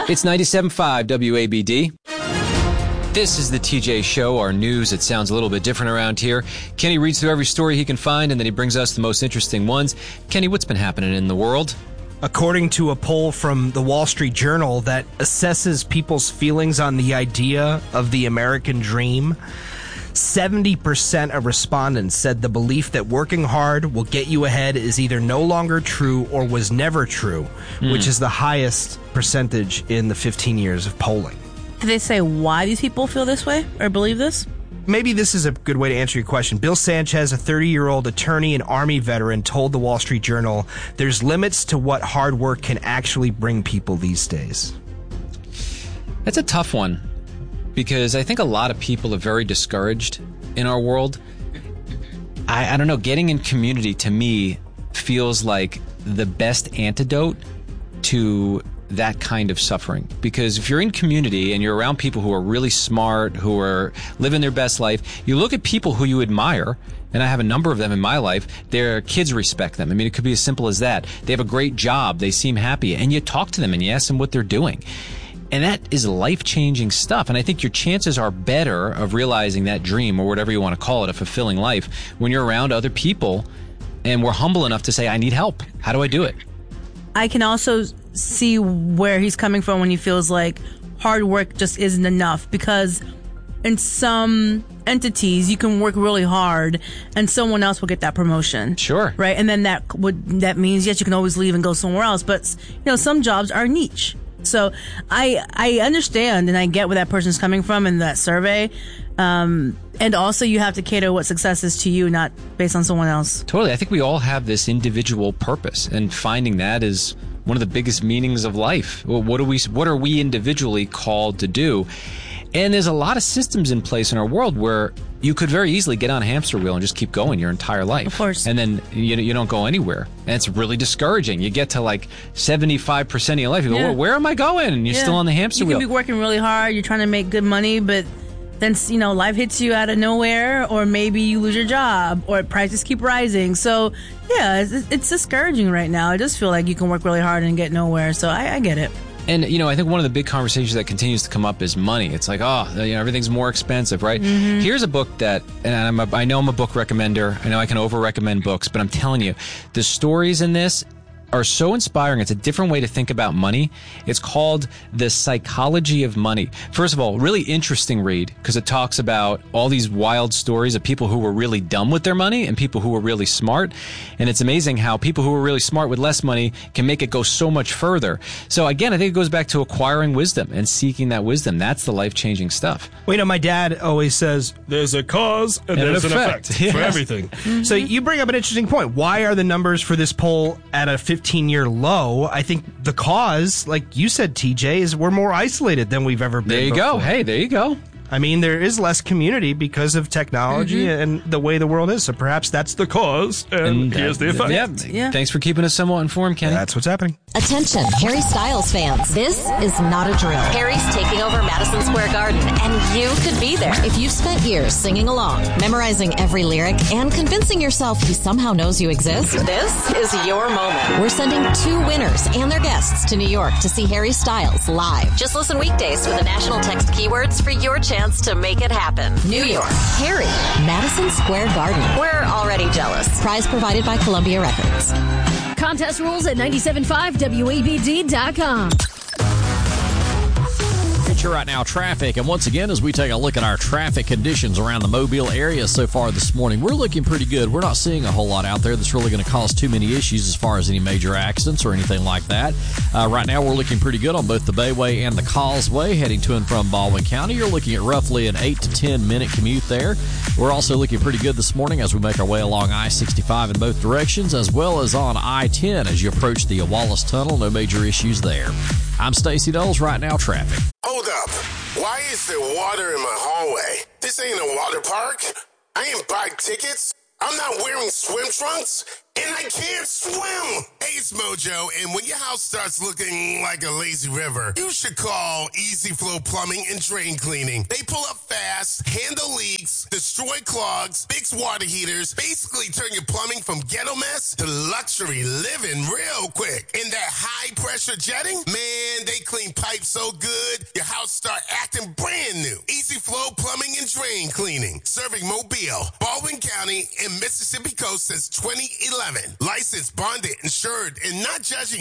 It's 97.5 WABD. This is the TJ Show, our news. It sounds a little bit different around here. Kenny reads through every story he can find, and then he brings us the most interesting ones. Kenny, what's been happening in the world? According to a poll from the Wall Street Journal that assesses people's feelings on the idea of the American dream, 70% of respondents said the belief that working hard will get you ahead is either no longer true or was never true, which is the highest percentage in the 15 years of polling. Did they say why these people feel this way or believe this? Maybe this is a good way to answer your question. Bill Sanchez, a 30-year-old attorney and Army veteran, told the Wall Street Journal there's limits to what hard work can actually bring people these days. That's a tough one, because I think a lot of people are very discouraged in our world. I don't know, getting in community to me feels like the best antidote to that kind of suffering. Because if you're in community and you're around people who are really smart, who are living their best life, you look at people who you admire, and I have a number of them in my life, their kids respect them. I mean, it could be as simple as that. They have a great job, they seem happy, and you talk to them and you ask them what they're doing. And that is life-changing stuff. And I think your chances are better of realizing that dream, or whatever you want to call it, a fulfilling life, when you're around other people and we're humble enough to say, I need help. How do I do it? I can also see where he's coming from when he feels like hard work just isn't enough, because in some entities you can work really hard and someone else will get that promotion. Sure. Right? And then that means, yes, you can always leave and go somewhere else, but some jobs are niche. So I understand and I get where that person's coming from in that survey. And also you have to cater what success is to you, not based on someone else. Totally. I think we all have this individual purpose, and finding that is one of the biggest meanings of life. Well, what are we individually called to do? And there's a lot of systems in place in our world where you could very easily get on a hamster wheel and just keep going your entire life. Of course. And then you don't go anywhere. And it's really discouraging. You get to like 75% of your life. You go, well, where am I going? And you're still on the hamster wheel. You can be working really hard. You're trying to make good money, but then, life hits you out of nowhere, or maybe you lose your job, or prices keep rising. So, yeah, it's discouraging right now. I just feel like you can work really hard and get nowhere. So I get it. And, I think one of the big conversations that continues to come up is money. It's like, everything's more expensive, right? Mm-hmm. Here's a book that, and I know I'm a book recommender. I know I can over-recommend books, but I'm telling you, the stories in this are so inspiring. It's a different way to think about money. It's called The Psychology of Money. First of all, really interesting read, because it talks about all these wild stories of people who were really dumb with their money and people who were really smart. And it's amazing how people who are really smart with less money can make it go so much further. So again, I think it goes back to acquiring wisdom and seeking that wisdom. That's the life-changing stuff. Well, my dad always says, there's a cause and there's an effect for everything. Mm-hmm. So you bring up an interesting point. Why are the numbers for this poll at a 15-year low? I think the cause, like you said, TJ, is we're more isolated than we've ever been. There you go. Hey, there you go. I mean, there is less community because of technology and the way the world is. So perhaps that's the cause, and here's the effect. Yeah. Thanks for keeping us somewhat informed, Kenny. That's what's happening. Attention, Harry Styles fans. This is not a drill. Harry's taking over Madison Square Garden, and you could be there. If you've spent years singing along, memorizing every lyric, and convincing yourself he somehow knows you exist, this is your moment. We're sending 2 winners and their guests to New York to see Harry Styles live. Just listen weekdays for the national text keywords for your chance to make it happen. New York, Harry, Madison Square Garden. We're already jealous. Prize provided by Columbia Records. Contest rules at 97.5WABD.com. Right now, traffic. And once again, as we take a look at our traffic conditions around the Mobile area so far this morning, we're looking pretty good. We're not seeing a whole lot out there that's really going to cause too many issues as far as any major accidents or anything like that. Right now, we're looking pretty good on both the Bayway and the Causeway heading to and from Baldwin County. You're looking at roughly an 8 to 10 minute commute there. We're also looking pretty good this morning as we make our way along I-65 in both directions, as well as on I-10 as you approach the Wallace Tunnel. No major issues there. I'm Stacey Knowles. Right now, traffic. Hold up. Why is there water in my hallway? This ain't a water park. I ain't buying tickets. I'm not wearing swim trunks. and I can't swim. Hey, it's Mojo, and when your house starts looking like a lazy river, you should call Easy Flow Plumbing and Drain Cleaning. They pull up fast, handle leaks, destroy clogs, fix water heaters, basically turn your plumbing from ghetto mess to luxury living real quick. And that high-pressure jetting, man, they clean pipes so good, your house start acting brand new. Easy Flow Plumbing and Drain Cleaning, serving Mobile, Baldwin County, and Mississippi Coast since 2011. Licensed, bonded, insured, and not judging